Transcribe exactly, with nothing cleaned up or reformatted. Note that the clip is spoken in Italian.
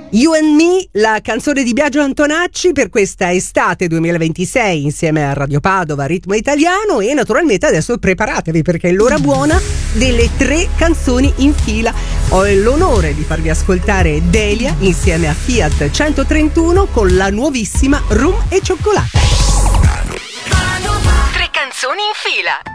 You and Me, la canzone di Biagio Antonacci per questa estate duemilaventisei insieme a Radio Padova, Ritmo Italiano. E naturalmente adesso preparatevi perché è l'ora buona delle tre canzoni in fila. Ho l'onore di farvi ascoltare Delia insieme a Fiat centotrentuno con la nuovissima Rum e Cioccolata. Tre canzoni in fila.